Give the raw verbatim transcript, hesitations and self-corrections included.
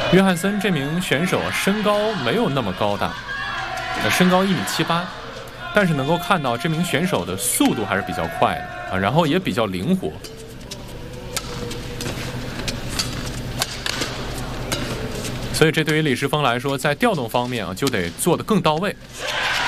约翰森这名选手身高没有那么高大，身高一米七八，但是能够看到这名选手的速度还是比较快的啊，然后也比较灵活。所以这对于李世峰来说，在调动方面啊，就得做得更到位。